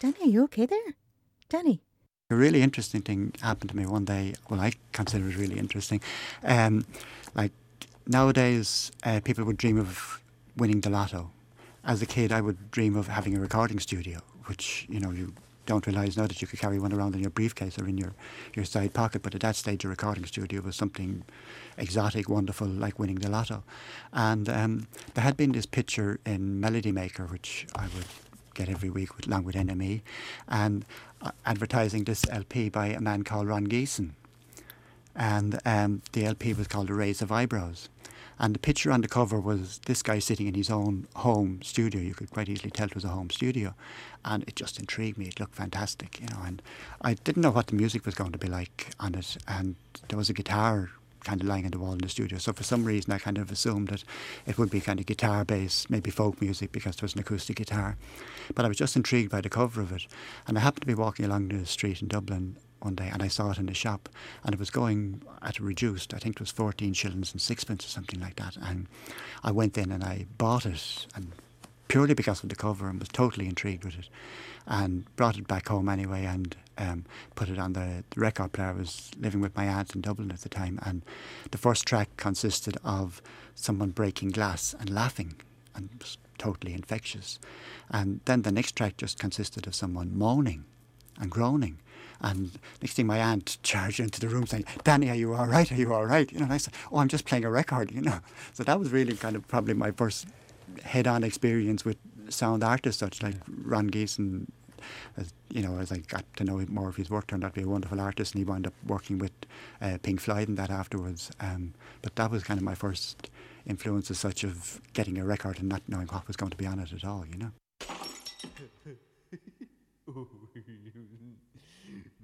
Danny, are you okay there? Danny? A really interesting thing happened to me one day. Well, I consider it really interesting. Like nowadays, people would dream of winning the lotto. As a kid, I would dream of having a recording studio, which, you don't realise now that you could carry one around in your briefcase or in your side pocket. But at that stage, a recording studio was something exotic, wonderful, like winning the lotto. And there had been this picture in Melody Maker, which I would get every week along with NME, and advertising this LP by a man called Ron Geeson. And the LP was called A Raise of Eyebrows. And the picture on the cover was this guy sitting in his own home studio. You could quite easily tell it was a home studio. And it just intrigued me. It looked fantastic, And I didn't know what the music was going to be like on it. And there was a guitar kind of lying on the wall in the studio. So for some reason, I kind of assumed that it would be kind of guitar-based, maybe folk music, because there was an acoustic guitar. But I was just intrigued by the cover of it. And I happened to be walking along the street in Dublin one day, and I saw it in the shop, and it was going at a reduced, I think it was 14 shillings and sixpence or something like that. And I went in and I bought it, and purely because of the cover, and was totally intrigued with it, and brought it back home anyway, and put it on the record player. I was living with my aunt in Dublin at the time, and the first track consisted of someone breaking glass and laughing, and it was totally infectious. And then the next track just consisted of someone moaning and groaning. And next thing, my aunt charged into the room saying, "Danny, are you all right? Are you all right?" And I said, "Oh, I'm just playing a record, So that was really kind of probably my first head-on experience with sound artists, such like Ron Geeson. As I got to know more of his work, turned out to be a wonderful artist, and he wound up working with Pink Floyd and that afterwards. But that was kind of my first influence as such of getting a record and not knowing what was going to be on it at all,